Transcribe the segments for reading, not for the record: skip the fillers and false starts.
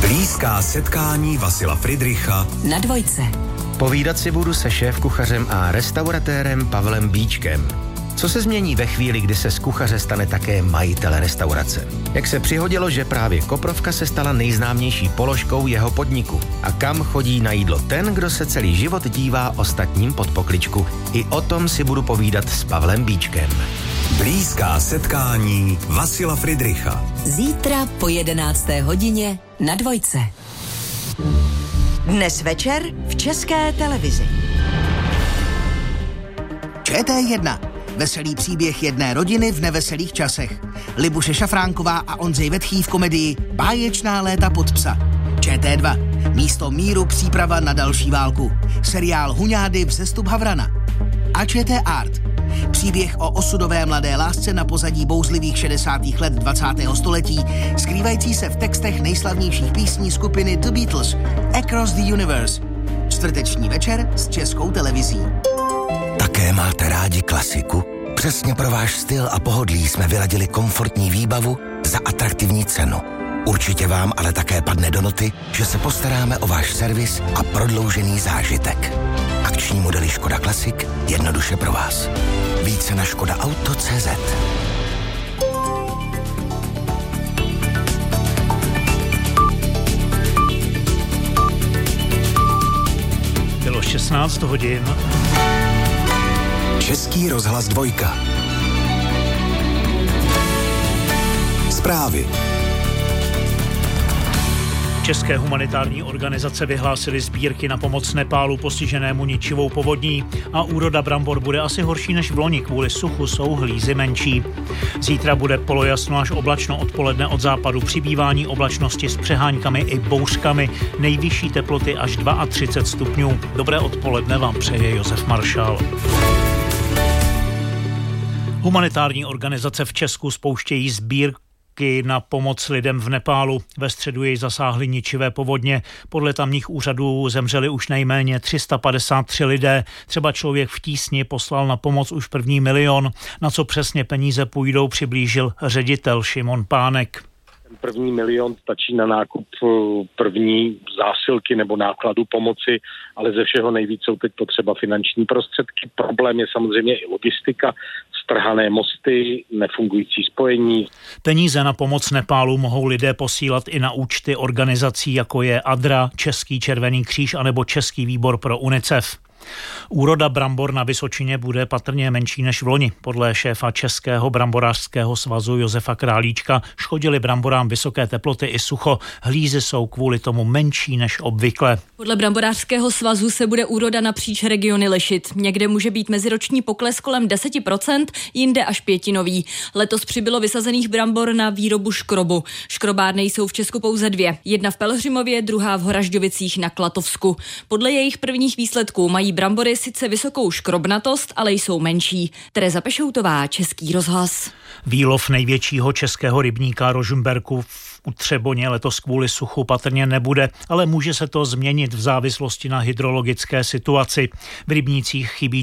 Blízká setkání Vasila Fridricha na Dvojce. Povídat si budu se šéfkuchařem a restauratérem Pavlem Bíčkem. Co se změní ve chvíli, kdy se z kuchaře stane také majitel restaurace? Jak se přihodilo, že právě koprovka se stala nejznámější položkou jeho podniku? A kam chodí na jídlo ten, kdo se celý život dívá ostatním pod pokličku? I o tom si budu povídat s Pavlem Bíčkem. Blízká setkání Vasila Fridricha. Zítra po 11. hodině na Dvojce. Dnes večer v České televizi. ČT1. Veselý příběh jedné rodiny v neveselých časech. Libuše Šafránková a Ondřej Vetchý v komedii Báječná léta pod psa. ČT2. Místo míru příprava na další válku. Seriál Huňády vzestup Havrana. A ČT Art. Příběh o osudové mladé lásce na pozadí bouzlivých 60. let 20. století, skrývající se v textech nejslavnějších písní skupiny The Beatles, Across the Universe. Čtvrteční večer s Českou televizí. Také máte rádi klasiku? Přesně pro váš styl a pohodlí jsme vyladili komfortní výbavu za atraktivní cenu. Určitě vám ale také padne do noty, že se postaráme o váš servis a prodloužený zážitek. Akční modely Škoda Classic jednoduše pro vás. Více na škodaauto.cz. Bylo 16 hodin. Český rozhlas Dvojka. Zprávy. České humanitární organizace vyhlásily sbírky na pomoc Nepálu postiženému ničivou povodní a úroda brambor bude asi horší než v loni, kvůli suchu jsou hlízy menší. Zítra bude polojasno až oblačno, odpoledne od západu přibývání oblačnosti s přeháňkami i bouřkami, nejvyšší teploty až 32 stupňů. Dobré odpoledne vám přeje Josef Maršál. Humanitární organizace v Česku spouštějí sbírky na pomoc lidem v Nepálu. Ve středu jej zasáhly ničivé povodně. Podle tamních úřadů zemřeli už nejméně 353 lidé. Třeba Člověk v tísni poslal na pomoc už první 1 000 000. Na co přesně peníze půjdou, přiblížil ředitel Šimon Pánek. První 1 000 000 stačí na nákup první zásilky nebo nákladu pomoci, ale ze všeho nejvíc jsou teď potřeba finanční prostředky. Problém je samozřejmě i logistika, strhané mosty, nefungující spojení. Peníze na pomoc Nepálu mohou lidé posílat i na účty organizací, jako je ADRA, Český červený kříž anebo Český výbor pro UNICEF. Úroda brambor na Vysočině bude patrně menší než v loni. Podle šéfa Českého bramborářského svazu Josefa Králíčka škodily bramborám vysoké teploty i sucho. Hlízy jsou kvůli tomu menší než obvykle. Podle bramborářského svazu se bude úroda napříč regiony lišit. Někde může být meziroční pokles kolem 10%, jinde až 5%. Letos přibylo vysazených brambor na výrobu škrobu. Škrobárny jsou v Česku pouze 2. Jedna v Pelhřimově, druhá v Horažďovicích na Klatovsku. Podle jejich prvních výsledků mají brambory sice vysokou škrobnatost, ale jsou menší. Tereza Pešoutová, Český rozhlas. Výlov největšího českého rybníka Rožmberku v Utřeboně letos kvůli suchu patrně nebude, ale může se to změnit v závislosti na hydrologické situaci. V rybnících chybí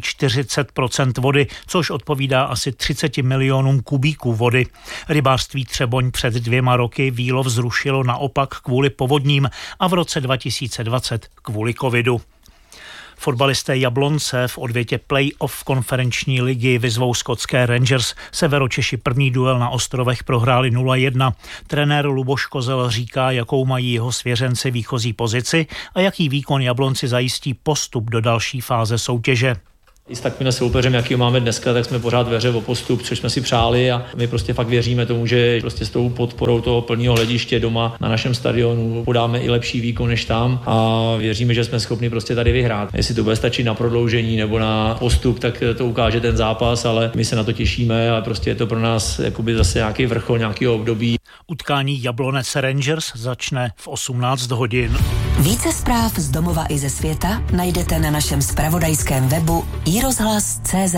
40% vody, což odpovídá asi 30 milionům kubíků vody. Rybářství Třeboň před 2 roky výlov zrušilo naopak kvůli povodním a v roce 2020 kvůli covidu. Fotbalisté Jablonce v odvětě play-off konferenční ligy vyzvou skotské Rangers. Severočeši první duel na ostrovech prohráli 0-1. Trenér Luboš Kozel říká, jakou mají jeho svěřenci výchozí pozici a jaký výkon Jablonci zajistí postup do další fáze soutěže. I s takovým soupeřem, jaký máme dneska, tak jsme pořád ve hře o postup, což jsme si přáli a my prostě fakt věříme tomu, že prostě s tou podporou toho plného hlediště doma na našem stadionu podáme i lepší výkon než tam a věříme, že jsme schopni prostě tady vyhrát. Jestli to bude stačit na prodloužení nebo na postup, tak to ukáže ten zápas, ale my se na to těšíme a prostě je to pro nás jakoby zase nějaký vrchol, nějakého období. Utkání Jablonec Rangers začne v 18 hodin. Více zpráv z domova i ze světa najdete na našem zpravodajském webu iRozhlas.cz.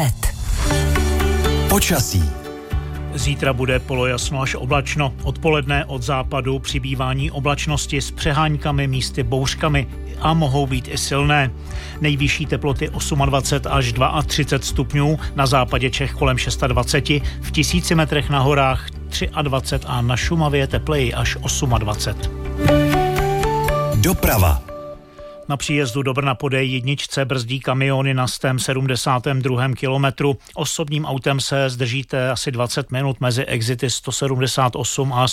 Počasí. Zítra bude polojasno až oblačno. Odpoledne od západu přibývání oblačnosti s přeháňkami, místy bouřkami a mohou být i silné. Nejvyšší teploty 28 až 32 stupňů, na západě Čech kolem 26, v 1000 metrech na horách 23 a na Šumavě tepleji až 28. Doprava. Na příjezdu do Brna po D1 brzdí kamiony na 172. kilometru. Osobním autem se zdržíte asi 20 minut mezi exity 178 a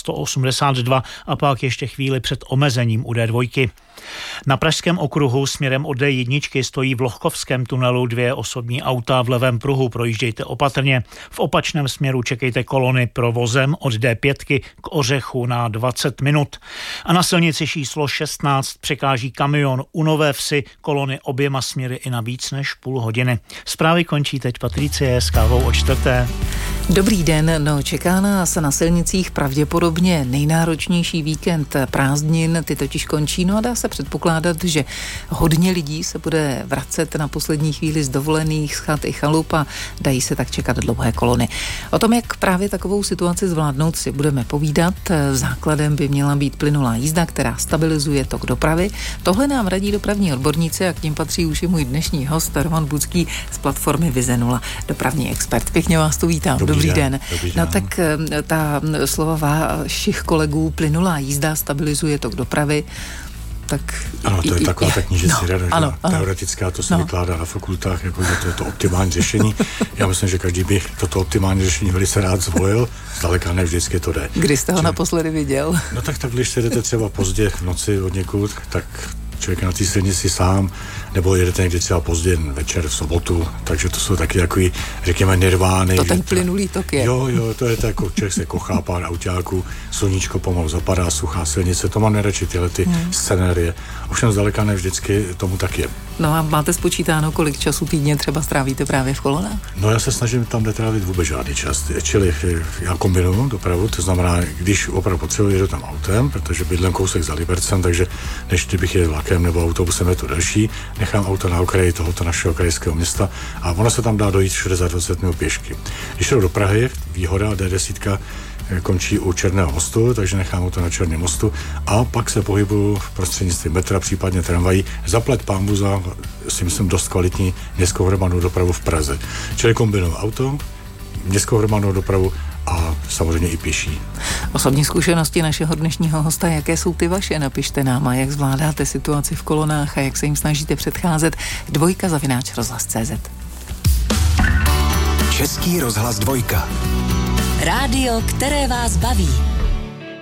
182 a pak ještě chvíli před omezením u D2. Na pražském okruhu směrem od D1 stojí v Lochkovském tunelu 2 osobní auta v levém pruhu, projíždějte opatrně. V opačném směru čekejte kolony provozem od D5 k Ořechu na 20 minut. A na silnici číslo 16 překáží kamion u Nové Vsi, kolony oběma směry i na víc než půl hodiny. Zprávy končí teď Patricie s kávou o 4. Dobrý den, čeká nás na silnicích pravděpodobně nejnáročnější víkend prázdnin, ty totiž končí, a dá se předpokládat, že hodně lidí se bude vracet na poslední chvíli z dovolených, z chat i chalup a dají se tak čekat dlouhé kolony. O tom, jak právě takovou situaci zvládnout, si budeme povídat. Základem by měla být plynulá jízda, která stabilizuje tok dopravy. Tohle nám radí dopravní odborníci a k ním patří už i můj dnešní host, Roman Budský z platformy Vize 0, dopravní expert. Pěkně vás tu vítám. Dobrý den. No tak ta slova vašich kolegů, plynulá jízda stabilizuje tok dopravy, tak... Ano, to je taková ta knížecí rada, teoretická, to se vykládá na fakultách, jako že to je to optimální řešení. Já myslím, že každý by toto optimální řešení velice rád zvolil, zdaleka ne vždycky to jde. Kdy jste ho naposledy viděl? No tak když se jdete třeba pozdě v noci od někud, tak člověk na té silnici sám, nebo jedete někdy třeba pozdě večer v sobotu, takže to jsou taky takový, řekněme, nirvány. To ten plynulý tok je. Jo, to je to jako člověk se kochá pár autáků, sluníčko pomalu zapadá, suchá silnice, to mám nejradši tyhle ty scenérie. Ovšem zdaleka ne vždycky tomu tak je. No a máte spočítáno, kolik času týdně třeba strávíte právě v kolonách? No já se snažím tam netrávit vůbec žádný čas, čili já kombinuju dopravu, to znamená, když opravdu potřebuji, jedu tam autem, protože bydlím kousek za Libercem, takže než bych jel vlakem nebo autobusem, je to delší, nechám auto na okraji tohoto našeho krajského města a ono se tam dá dojít všude za 20 minut pěšky. Když jdu do Prahy, výhoda D10 končí u Černého mostu, takže nechám auto na Černém mostu a pak se pohybuju v prostřednictvím metra, případně tramvají, zaplať pánbůh za, si myslím, dost kvalitní městskou hromadnou dopravu v Praze. Čili kombinuju auto, městskou hromadnou dopravu a samozřejmě i pěší. Osobní zkušenosti našeho dnešního hosta, jaké jsou ty vaše? Napište nám, a jak zvládáte situaci v kolonách a jak se jim snažíte předcházet. 2@rozhlas.cz. Český rozhlas 2. Rádio, které vás baví.